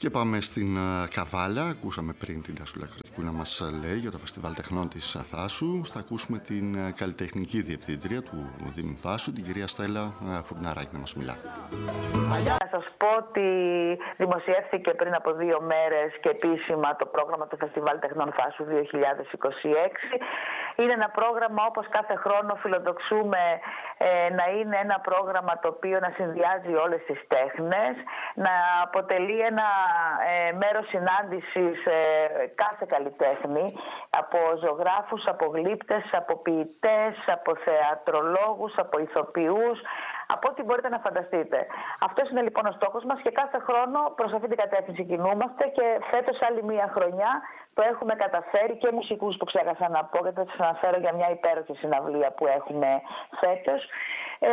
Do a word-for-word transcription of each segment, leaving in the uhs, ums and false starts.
Και πάμε στην Καβάλα. Ακούσαμε πριν την Τάσουλα Κρατικού να μας λέει για το Φεστιβάλ Τεχνών της Θάσου. Θα ακούσουμε την καλλιτεχνική διευθύντρια του Δήμου Θάσου, την κυρία Στέλλα Φουρναράκη, να μας μιλά. Να σας πω ότι δημοσιεύθηκε πριν από δύο μέρες και επίσημα το πρόγραμμα του Φεστιβάλ Τεχνών Θάσου δύο χιλιάδες είκοσι έξι. Είναι ένα πρόγραμμα, όπως κάθε χρόνο φιλοδοξούμε ε, να είναι ένα πρόγραμμα το οποίο να συνδυάζει όλες τις τέχνες, να αποτελεί ένα ε, μέρος συνάντησης ε, κάθε καλλιτέχνη, από ζωγράφους, από γλύπτες, από ποιητές, από θεατρολόγους, από ηθοποιούς, από ό,τι μπορείτε να φανταστείτε. Αυτός είναι λοιπόν ο στόχος μας και κάθε χρόνο προς αυτή την κατεύθυνση κινούμαστε και φέτος άλλη μία χρονιά το έχουμε καταφέρει, και μουσικούς που ξέχασα να πω, γιατί θα σας αναφέρω για μια υπέροχη συναυλία που έχουμε φέτος. Ε,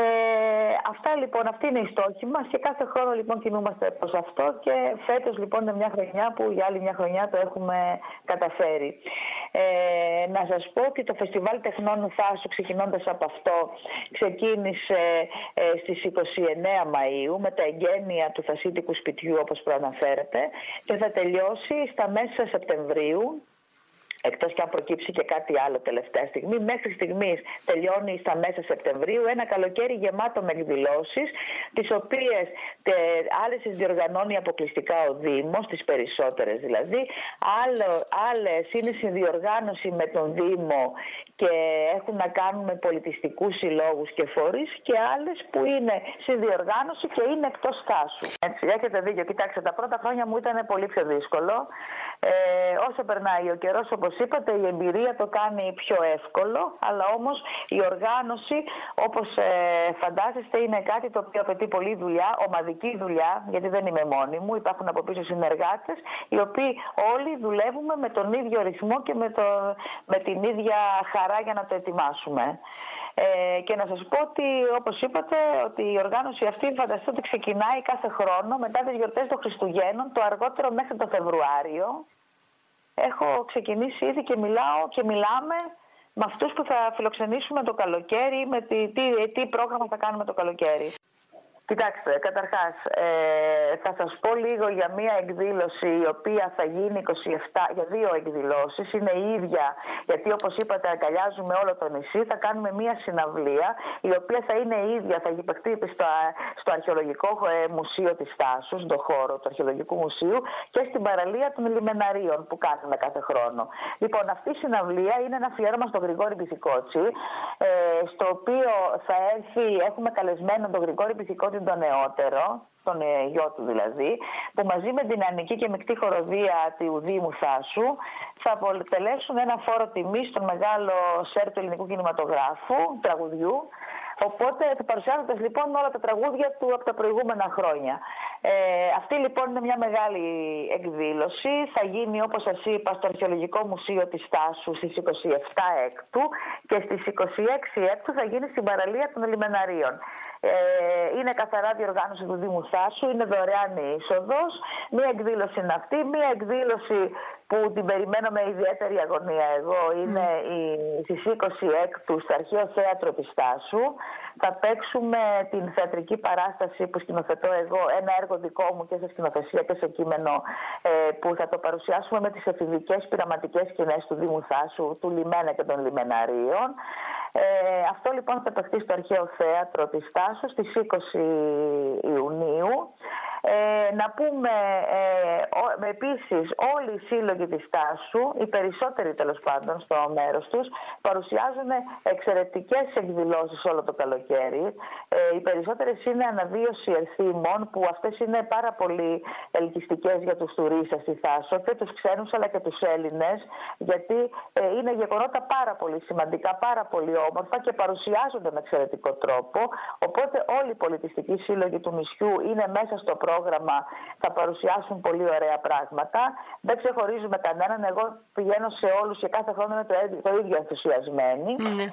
αυτά λοιπόν, αυτή είναι η στόχη μας και κάθε χρόνο λοιπόν κινούμαστε προς αυτό και φέτος λοιπόν είναι μια χρονιά που για άλλη μια χρονιά το έχουμε καταφέρει. Ε, να σας πω ότι το Φεστιβάλ Τεχνών Θάσου, ξεκινώντας από αυτό, ξεκίνησε ε, στις είκοσι εννέα Μαΐου με τα εγγένεια του Θασίτικου Σπιτιού, όπως προαναφέρεται, και θα τελειώσει στα μέσα Σεπτεμβρίου, εκτός και αν προκύψει και κάτι άλλο τελευταία στιγμή. Μέχρι στιγμής τελειώνει στα μέσα Σεπτεμβρίου, ένα καλοκαίρι γεμάτο με εκδηλώσεις, τις οποίες τε, άλλες τις διοργανώνει αποκλειστικά ο Δήμος, τις περισσότερες δηλαδή, Άλλο, άλλες είναι συνδιοργάνωση με τον Δήμο και έχουν να κάνουν με πολιτιστικούς συλλόγους και φορείς, και άλλες που είναι συνδιοργάνωση και είναι εκτός Θάσου. Έτσι, έχετε δίκιο. Κοιτάξτε, τα πρώτα χρόνια μου ήταν πολύ πιο δύσκολο. Ε, όσο περνάει ο καιρός, όπως είπατε, η εμπειρία το κάνει πιο εύκολο, αλλά όμως η οργάνωση, όπως ε, φαντάζεστε, είναι κάτι το οποίο απαιτεί πολλή δουλειά, ομαδική δουλειά, γιατί δεν είμαι μόνη μου, υπάρχουν από πίσω συνεργάτες, οι οποίοι όλοι δουλεύουμε με τον ίδιο ρυθμό και με, το, με την ίδια χαρά για να το ετοιμάσουμε. Ε, και να σας πω ότι, όπως είπατε, ότι η οργάνωση αυτή, φανταστείτε ότι ξεκινάει κάθε χρόνο μετά τις γιορτές των Χριστουγέννων, το αργότερο μέχρι το Φεβρουάριο. Έχω ξεκινήσει ήδη και μιλάω και μιλάμε με αυτούς που θα φιλοξενήσουμε το καλοκαίρι, με τι, τι, τι πρόγραμμα θα κάνουμε το καλοκαίρι. Κοιτάξτε, καταρχάς, ε, θα σας πω λίγο για μία εκδήλωση η οποία θα γίνει είκοσι επτά, για δύο εκδηλώσεις, είναι η ίδια, γιατί όπως είπατε αγκαλιάζουμε όλο το νησί, θα κάνουμε μία συναυλία η οποία θα είναι η ίδια, θα γυπευτεί στο, στο Αρχαιολογικό Μουσείο της Θάσου, στον χώρο του Αρχαιολογικού Μουσείου, και στην παραλία των Λιμεναρίων που κάνουμε κάθε χρόνο. Λοιπόν, αυτή η συναυλία είναι ένα αφιέρωμα στον Γρηγόρη Μπιθικότσι, ε, στο οποίο θα έρθει, έχουμε καλεσμένο τον Γρηγόρη Μπιθικότσι τον νεότερο, τον γιο του δηλαδή, που μαζί με την Ανική και Μεικτή Χοροδία του Δήμου Θάσου θα αποτελέσουν ένα φόρο τιμής στον μεγάλο σέρ του ελληνικού κινηματογράφου, τραγουδιού. Οπότε, παρουσιάζοντας λοιπόν όλα τα τραγούδια του από τα προηγούμενα χρόνια. Ε, αυτή λοιπόν είναι μια μεγάλη εκδήλωση. Θα γίνει, όπως σας είπα, στο Αρχαιολογικό Μουσείο της Θάσου στις είκοσι επτά Έκτου και στις είκοσι έξι Έκτου θα γίνει στην παραλία των Λιμεναρίων. Ε, είναι καθαρά διοργάνωση του Δήμου Θάσου, είναι δωρεάν η είσοδος. Μία εκδήλωση είναι αυτή, μία εκδήλωση που την περιμένω με ιδιαίτερη αγωνία εγώ, είναι η, στις είκοσι Έκτου στο Αρχαίο Θέατρο της Θάσου. Θα παίξουμε την θεατρική παράσταση που σκηνοθετώ εγώ, ένα έργο δικό μου και σε σκηνοθεσία και σε κείμενο, ε, που θα το παρουσιάσουμε με τις εφηβικές πειραματικές σκηνές του Δήμου Θάσου, του Λιμένα και των Λιμεναρίων. Ε, αυτό λοιπόν θα παιχτεί στο Αρχαίο Θέατρο της Θάσου στις είκοσι Ιουνίου. Ε, να πούμε ε, επίσης, όλοι οι σύλλογοι της Θάσου, οι περισσότεροι τέλος πάντων στο μέρος τους, παρουσιάζουν εξαιρετικές εκδηλώσεις όλο το καλοκαίρι. Ε, οι περισσότερες είναι αναβίωση ερθίμων, που αυτές είναι πάρα πολύ ελκυστικές για τους τουρίστες στη Θάσο, και τους ξένους αλλά και τους Έλληνες, γιατί ε, είναι γεγονότα πάρα πολύ σημαντικά, πάρα πολύ όμορφα και παρουσιάζονται με εξαιρετικό τρόπο. Οπότε όλοι οι πολιτιστικοί σύλλογοι του νησιού είναι μέσα στο πρόγραμμα, θα παρουσιάσουν πολύ ωραία πράγματα. Δεν ξεχωρίζουμε κανέναν. Εγώ πηγαίνω σε όλους και κάθε χρόνο είμαι το, το ίδιο ενθουσιασμένη. Mm.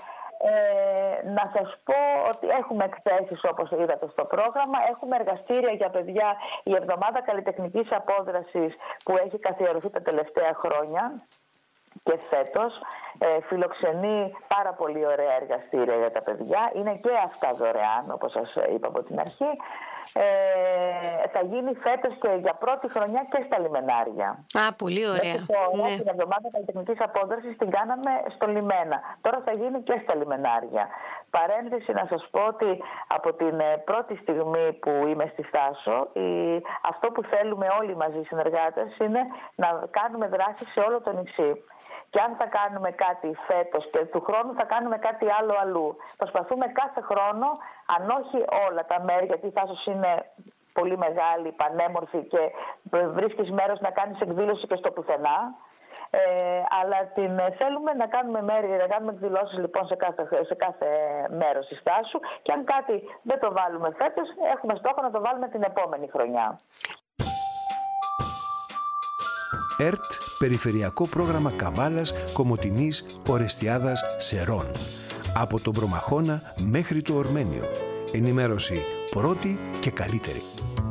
Ε, να σας πω ότι έχουμε εκθέσεις, όπως είδατε στο πρόγραμμα, έχουμε εργαστήρια για παιδιά, η εβδομάδα καλλιτεχνικής απόδρασης που έχει καθιερωθεί τα τελευταία χρόνια και φέτος ε, φιλοξενεί πάρα πολύ ωραία εργαστήρια για τα παιδιά. Είναι και αυτά δωρεάν, όπως σας είπα από την αρχή. ε, θα γίνει φέτος και για πρώτη χρονιά και στα λιμενάρια. Α, πολύ ωραία. Μέχρι τώρα, ναι. την εβδομάδα καλλιτεχνικής απόδρασης την κάναμε στο λιμένα. Τώρα θα γίνει και στα λιμενάρια. Παρένθεση να σας πω ότι από την πρώτη στιγμή που είμαι στη Θάσο, η, αυτό που θέλουμε όλοι μαζί οι συνεργάτες είναι να κάνουμε δράση σε όλο το νησί. Και αν θα κάνουμε κάτι φέτος και του χρόνου θα κάνουμε κάτι άλλο αλλού. Προσπαθούμε κάθε χρόνο, αν όχι όλα τα μέρη, γιατί η Θάσος είναι πολύ μεγάλη, πανέμορφη και βρίσκεις μέρος να κάνεις εκδήλωση και στο πουθενά. Ε, αλλά την, θέλουμε να κάνουμε μέρη, να κάνουμε εκδηλώσεις λοιπόν σε κάθε, σε κάθε μέρος της Θάσου και αν κάτι δεν το βάλουμε φέτος, έχουμε στόχο να το βάλουμε την επόμενη χρονιά. ΕΡΤ, Περιφερειακό Πρόγραμμα Καβάλας, Κομοτηνής, Ορεστιάδας, Σερών. Από τον Προμαχώνα μέχρι το Ορμένιο. Ενημέρωση πρώτη και καλύτερη.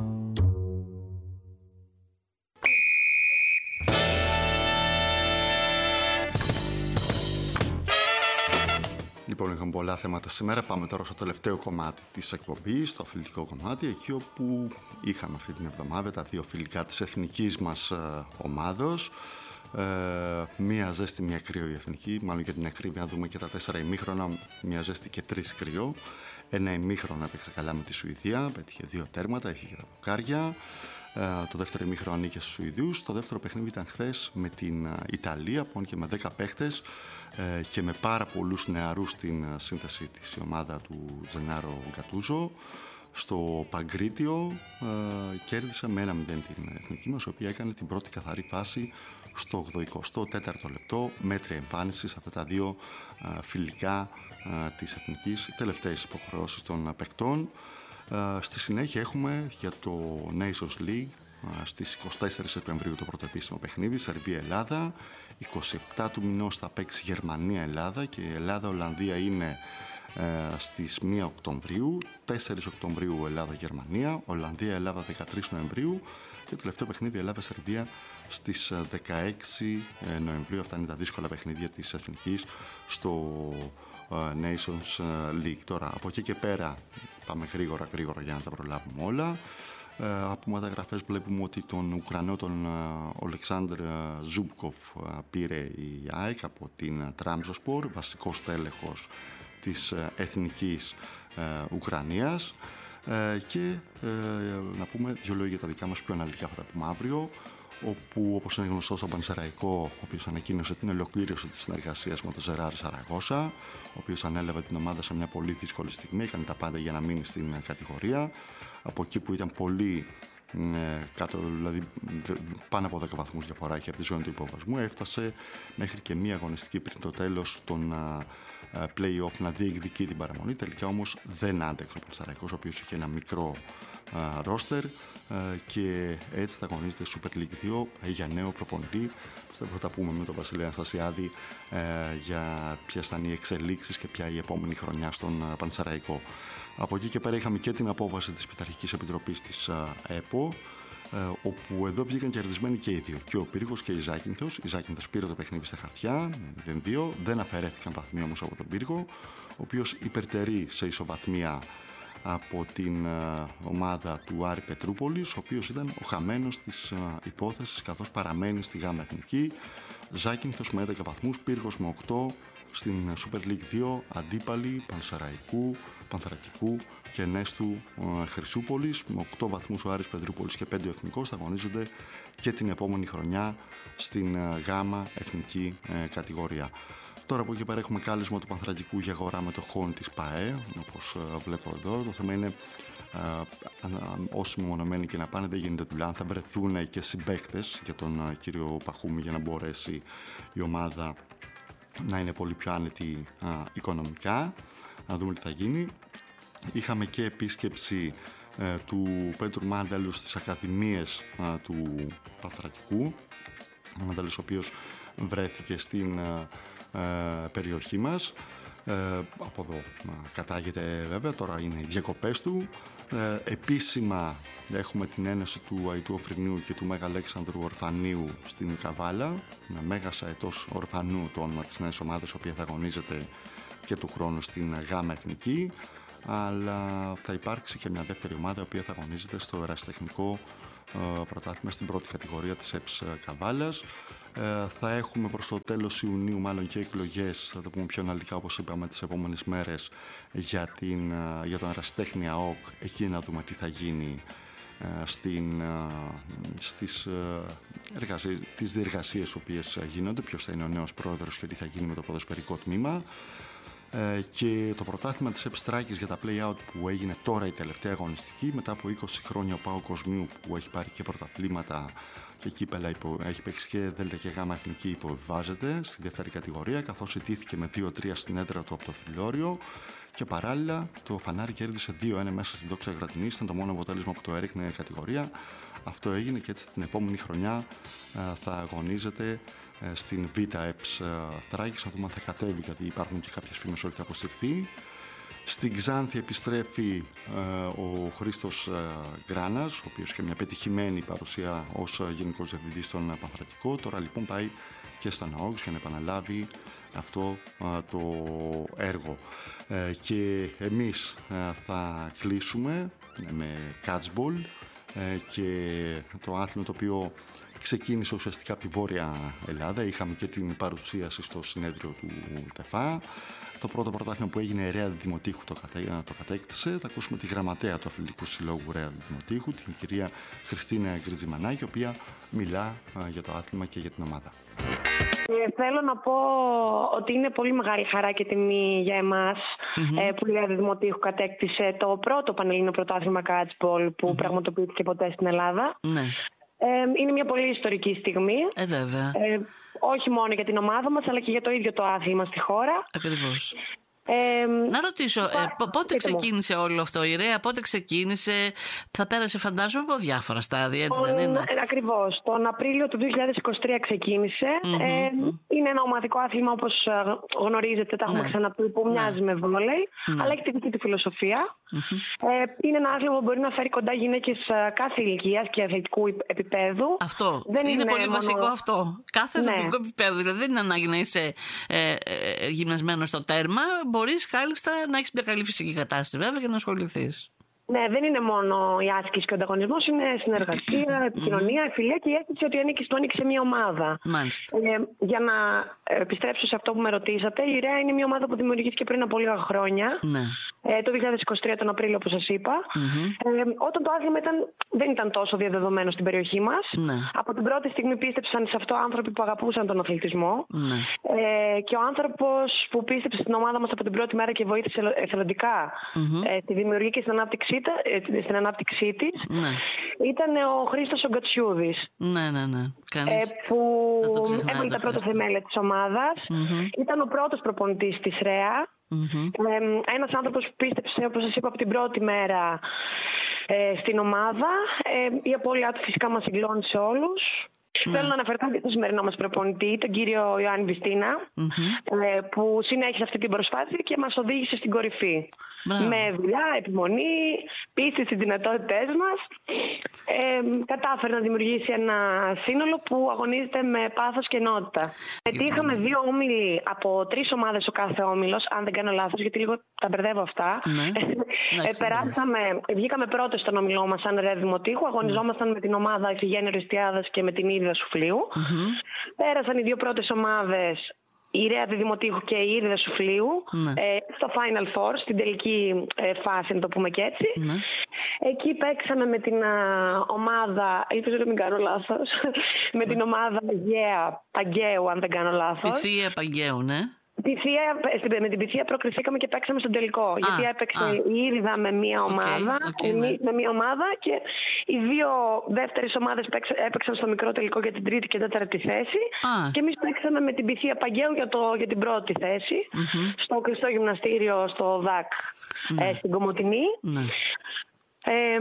Λοιπόν, είχαμε πολλά θέματα σήμερα. Πάμε τώρα στο τελευταίο κομμάτι της εκπομπής, το αθλητικό κομμάτι, εκεί όπου είχαμε αυτή την εβδομάδα τα δύο φιλικά της εθνικής μας ε, ομάδος. Ε, μία ζέστη, μία κρύο η εθνική, μάλλον για την ακρίβεια να δούμε και τα τέσσερα ημίχρονα, μία ζέστη και τρεις κρύο. Ένα ημίχρονο έπαιξε καλά με τη Σουηδία, πέτυχε δύο τέρματα, είχε και τα δοκάρια. Ε, το δεύτερο ημίχρονο ανήκε στους Σουηδούς. Το δεύτερο παιχνίδι ήταν χθες με την Ιταλία, που και με δέκα παίχτες ε, και με πάρα πολλούς νεαρούς στην σύνθεση της, η ομάδα του Τζενάρο Γκατούζο. Στο Παγκρίτιο ε, κέρδισε με ένα μηδέν την εθνική μας, η οποία έκανε την πρώτη καθαρή φάση στο ογδοηκοστό τέταρτο λεπτό, μέτρια εμφάνιση σε αυτά τα δύο ε, φιλικά ε, της εθνικής, οι τελευταίες υποχρεώσεις των παικτών. Ε, στη συνέχεια έχουμε για το Nations League ε, στις εικοστή τέταρτη Σεπτεμβρίου το πρώτο επίσημο παιχνίδι, Σερβία-Ελλάδα. εικοστή εβδόμη του μηνός θα παίξει Γερμανία-Ελλάδα και η Ελλάδα-Ολλανδία είναι ε, στις πρώτη Οκτωβρίου, τέσσερις Οκτωβρίου Ελλάδα-Γερμανία, Ολλανδία-Ελλάδα δεκατρείς Νοεμβρίου και το τελευταίο παιχνίδι Ελλάδα-Σερβία στις δεκαέξι Νοεμβρίου. Αυτά είναι τα δύσκολα παιχνίδια της εθνικής στο Nations League. Τώρα από εκεί και πέρα πάμε γρήγορα γρήγορα για να τα προλάβουμε όλα. Ε, από μεταγραφές βλέπουμε ότι τον Ουκρανό τον Ολεξάνδρ Ζούμπκοφ πήρε η ΑΕΚ από την Τραμζοσπορ, βασικός τέλεχος της εθνικής ε, Ουκρανίας. Ε, και ε, να πούμε δύο λόγια για τα δικά μας πιο αναλυτικά θα τα πούμε αύριο, όπου όπως είναι γνωστό στον Πανσεραϊκό, ο οποίος ανακοίνωσε την ολοκλήρωση της συνεργασίας με τον Ζεράρ Σαραγώσα, ο οποίος ανέλαβε την ομάδα σε μια πολύ δύσκολη στιγμή, έκανε τα πάντα για να μείνει στην κατηγορία. Από εκεί που ήταν πολύ ε, κάτω, δηλαδή πάνω από δέκα βαθμούς διαφορά είχε από τη ζώνη του υποβασμού, έφτασε μέχρι και μία αγωνιστική πριν το τέλος των uh, play-off να διεκδικεί την παραμονή. Τελικά όμως δεν άντεξε ο Πανσεραϊκός, ο οποίος είχε ένα μικρό ρόστερ uh, uh, και έτσι θα αγωνίζεται Super League δύο για νέο προπονητή. Θα τα πούμε με τον Βασίλη Αναστασιάδη uh, για ποιες θα είναι οι εξελίξεις και ποια η επόμενη χρονιά στον uh, Πανσεραϊκό. Από εκεί και πέρα είχαμε και την απόβαση της Πειθαρχικής Επιτροπής της uh, ΕΠΟ, uh, όπου εδώ βγήκαν κερδισμένοι και οι δύο, και ο Πύργος και η Ζάκυνθος. Η Ζάκυνθος πήρε το παιχνίδι στα χαρτιά, μηδέν δύο, δεν αφαιρέθηκαν βαθμοί όμως από τον Πύργο, ο οποίος υπερτερεί σε ισοβαθμία από την uh, ομάδα του Άρη Πετρούπολης, ο οποίος ήταν ο χαμένος της uh, υπόθεσης, καθώς παραμένει στη Γάμα Εθνική. Ζάκυνθος με έντεκα βαθμούς, Πύργος με οκτώ, στην Super League δύο αντίπαλοι Πανσεραϊκού, Πανθρακικού και Νέστου uh, Χρυσούπολης. Με οκτώ βαθμούς ο Άρης Πετρούπολης και πέντε ο Εθνικός θα αγωνίζονται και την επόμενη χρονιά στην uh, Γάμα Εθνική uh, κατηγορία. Τώρα από εκεί πέρα έχουμε κάλεσμα του Πανθρακικού για αγορά με το χόν της ΠΑΕ, όπως uh, βλέπω εδώ. Το θέμα είναι uh, uh, όσοι μεμονωμένοι και να πάνε δεν γίνεται δουλειά, αν θα βρεθούν και συμπαίκτες για τον uh, κύριο Παχούμη για να μπορέσει η ομάδα να είναι πολύ πιο άνετη α, οικονομικά. Να δούμε τι θα γίνει. Είχαμε και επίσκεψη ε, του Πέτρου Μάνταλου στις ακαδημίες α, του Πανθρακικού. Ο Μάνταλος ο οποίος βρέθηκε στην α, α, περιοχή μας. Ε, από εδώ α, κατάγεται βέβαια, τώρα είναι οι διακοπές του. Ε, επίσημα έχουμε την ένωση του Αϊτού Οφρινίου και του Μέγα Αλέξανδρου Ορφανίου στην Καβάλα, ένα μέγας αετός Ορφανού, το όνομα της νέας ομάδας, η οποία θα αγωνίζεται και του χρόνου στην Γάμα Εθνική. αλλά θα υπάρξει και μια δεύτερη ομάδα η οποία θα αγωνίζεται στο ερασιτεχνικό πρωτάθλημα στην πρώτη κατηγορία της ΕΠΣ Καβάλας. Θα έχουμε προς το τέλος Ιουνίου μάλλον και εκλογές, θα το πούμε πιο αναλυτικά όπως είπαμε τις επόμενες μέρες, για, την, για τον ερασιτέχνη ΑΟΚ, εκεί να δούμε τι θα γίνει στην, στις εργασίες, τις διεργασίες οι οποίες γίνονται, ποιος θα είναι ο νέος πρόεδρος και τι θα γίνει με το ποδοσφαιρικό τμήμα. Ε, και το πρωτάθλημα της ΕΠΣ Τράκης για τα play-out που έγινε τώρα η τελευταία αγωνιστική, μετά από είκοσι χρόνια ο ΠΑΟΚ Κοσμίου που έχει πάρει και πρωταθλήματα και κύπελα, υπο, έχει παίξει και Δέλτα και Γάμα εθνική, υποβιβάζεται στη δεύτερη κατηγορία, καθώς ιτήθηκε με δύο τρία στην έδρα του από το Φιλόριο. Και παράλληλα το Φανάρι κέρδισε δύο ένα μέσα στην Δόξα Γρατινής, ήταν το μόνο αποτέλεσμα που το έριχνε κατηγορία. Αυτό έγινε και έτσι την επόμενη χρονιά ε, θα αγωνίζεται ε, στην Β' ΕΠΣ Θράκης. Θα δούμε αν θα κατέβει, γιατί υπάρχουν και κάποιες φήμες ότι θα αποσυρθεί. Στην Ξάνθη επιστρέφει ε, ο Χρήστος ε, Γκράνας, ο οποίος είχε μια πετυχημένη παρουσία ως ε, Γενικός Διευθυντής στον Πανθρακικό. Τώρα λοιπόν πάει και στα ΝΑΟΚ για να επαναλάβει αυτό ε, το έργο. Ε, και εμείς ε, θα κλείσουμε με catchball ε, και το άθλημα το οποίο ξεκίνησε ουσιαστικά από τη Βόρεια Ελλάδα. Είχαμε και την παρουσίαση στο συνέδριο του ΤΕΦΑ. Το πρώτο πρωτάθλημα που έγινε, η Ρέα Δημοτήχου το, κατέ, το κατέκτησε. Θα ακούσουμε τη γραμματέα του Αθλητικού Συλλόγου Ρέα Δημοτήχου, την κυρία Χριστίνα Γκριτζιμανάκη, η οποία μιλά ε, για το άθλημα και για την ομάδα. Ε, θέλω να πω ότι είναι πολύ μεγάλη χαρά και τιμή για εμάς mm-hmm. ε, που η Ρέα Δημοτήχου κατέκτησε το πρώτο πανελλήνιο πρωτάθλημα catchball που mm-hmm. πραγματοποιήθηκε ποτέ στην Ελλάδα. Mm-hmm. Ε, είναι μια πολύ ιστορική στιγμή. Ε, βέβαια. Ε, όχι μόνο για την ομάδα μας, αλλά και για το ίδιο το άθλημα στη χώρα. Ακριβώς. Ε, να ρωτήσω, ε, πότε ξεκίνησε όλο αυτό, η Ρέα, πότε ξεκίνησε, θα πέρασε φαντάζομαι από διάφορα στάδια, έτσι δεν είναι? Ακριβώς, τον Απρίλιο του δύο χιλιάδες είκοσι τρία ξεκίνησε, mm-hmm. ε, είναι ένα ομαδικό άθλημα όπως γνωρίζετε, τα έχουμε ναι. ξαναπεί, που μοιάζει ναι. με βόλεϊ, ναι. αλλά έχει τη δική του φιλοσοφία. Mm-hmm. Ε, είναι ένα άθλημα που μπορεί να φέρει κοντά γυναίκες κάθε ηλικίας και αθλητικού επίπεδου. Αυτό, δεν είναι, είναι πολύ μόνο... βασικό αυτό, κάθε ναι. αθλητικό επίπεδο, δηλαδή δεν είναι ανάγκη να είσαι ε, ε, γυμνασμένος στο τέρμα. Μπορείς κάλλιστα να έχεις μια καλή φυσική κατάσταση βέβαια και να ασχοληθείς. Ναι, δεν είναι μόνο η άσκηση και ο ανταγωνισμός, είναι συνεργασία, επικοινωνία, φιλία και η αίσθηση ότι ανήκεις, το ανήκεις σε μια ομάδα. Μάλιστα. Ε, για να επιστρέψω σε αυτό που με ρωτήσατε, η Ρέα είναι μια ομάδα που δημιουργήθηκε πριν από λίγα χρόνια. Ναι. Ε, το δύο χιλιάδες είκοσι τρία τον Απρίλιο, όπως σας είπα. Mm-hmm. Ε, όταν το άθλημα ήταν, δεν ήταν τόσο διαδεδομένο στην περιοχή μας. Ναι. Από την πρώτη στιγμή πίστεψαν σε αυτό άνθρωποι που αγαπούσαν τον αθλητισμό. Ναι. Ε, και ο άνθρωπος που πίστεψε στην ομάδα μας από την πρώτη μέρα και βοήθησε εθελοντικά mm-hmm. ε, τη δημιουργία και στην ανάπτυξή στην ανάπτυξή της, ναι. ήταν ο Χρήστος ο Γκατσιούδης. Ναι, ναι, ναι. Κανείς... Ε, που έβαλε τα πρώτα θεμέλια της ομάδας. Mm-hmm. Ήταν ο πρώτος προπονητής της Ρέα. Mm-hmm. Ε, ένας άνθρωπος που πίστεψε, όπως σας είπα, από την πρώτη μέρα ε, στην ομάδα. Ε, η απώλειά του φυσικά μας συγκλώνησε όλους. Ναι. Θέλω να αναφερθώ και τον σημερινό μας προπονητή, τον κύριο Ιωάννη Βιστίνα, mm-hmm. ε, που συνέχισε αυτή την προσπάθεια και μας οδήγησε στην κορυφή. Μπράβο. Με δουλειά, επιμονή, πίστη στις δυνατότητές μας, ε, κατάφερε να δημιουργήσει ένα σύνολο που αγωνίζεται με πάθος και ενότητα. Πετύχαμε δύο όμιλοι από τρεις ομάδες ο κάθε όμιλος, αν δεν κάνω λάθος, γιατί λίγο τα μπερδεύω αυτά. Ναι. ε, περάσαμε, βγήκαμε πρώτος στον όμιλό μας σαν Ρέα Δημοτήχου, αγωνιζόμασταν mm. με την ομάδα Ιφηγένεια Οριστιάδας και με την Ήριδα Σουφλίου. Mm-hmm. Πέρασαν οι δύο πρώτες ομάδες, η Ρέα Δημοτήχου και η Ήριδα Σουφλίου, ναι. ε, στο Final Four, στην τελική ε, φάση, να το πούμε και έτσι. Ναι. Εκεί παίξαμε με την α, ομάδα, ελπίζω να μην κάνω λάθος, με την ομάδα Παγαία Παγκαίου, αν δεν κάνω λάθος. Τη Θεία Παγκαίου, ναι. Τη Θεία, με την Θεία προκριθήκαμε και παίξαμε στον τελικό. Α, γιατί έπαιξε α. η Ήριδα με μία ομάδα, okay, okay, εμείς ναι. με μία ομάδα και οι δύο δεύτερες ομάδες έπαιξαν στο μικρό τελικό για την τρίτη και τέταρτη θέση. Α. Και εμείς παίξαμε με την Θεία Παγκαίου για, το, για την πρώτη θέση, mm-hmm. στο Χριστό Γυμναστήριο, στο ΔΑΚ, ναι. ε, στην Κομοτηνή. Ναι. Ε,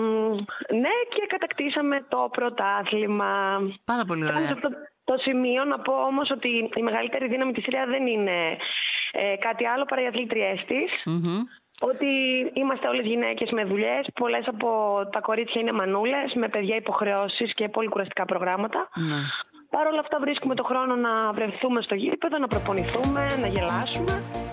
ναι, και κατακτήσαμε το πρωτάθλημα. Πάρα πολύ ωραία. Το σημείο να πω όμως ότι η μεγαλύτερη δύναμη της Ρέα δεν είναι ε, κάτι άλλο παρά οι αθλήτριές της. Mm-hmm. Ότι είμαστε όλες γυναίκες με δουλειές, πολλές από τα κορίτσια είναι μανούλες, με παιδιά υποχρεώσεις και πολύ κουραστικά προγράμματα. Mm-hmm. Παρ' όλα αυτά βρίσκουμε το χρόνο να βρεθούμε στο γήπεδο, να προπονηθούμε, να γελάσουμε.